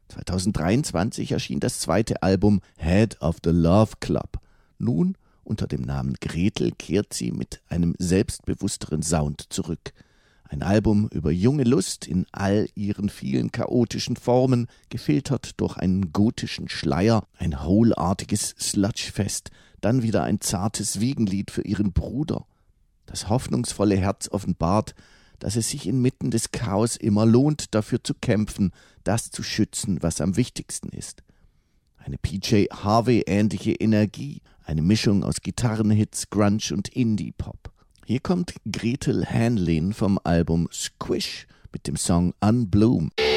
2023 erschien das zweite Album Head of the Love Club. Nun, unter dem Namen Gretel, kehrt sie mit einem selbstbewussteren Sound zurück. Ein Album über junge Lust in all ihren vielen chaotischen Formen, gefiltert durch einen gotischen Schleier, ein holeartiges Sludgefest, dann wieder ein zartes Wiegenlied für ihren Bruder. Das hoffnungsvolle Herz offenbart, dass es sich inmitten des Chaos immer lohnt, dafür zu kämpfen, das zu schützen, was am wichtigsten ist. Eine PJ Harvey-ähnliche Energie, eine Mischung aus Gitarrenhits, Grunge und Indie-Pop. Hier kommt Gretel Hanlin vom Album Squish mit dem Song Unbloom.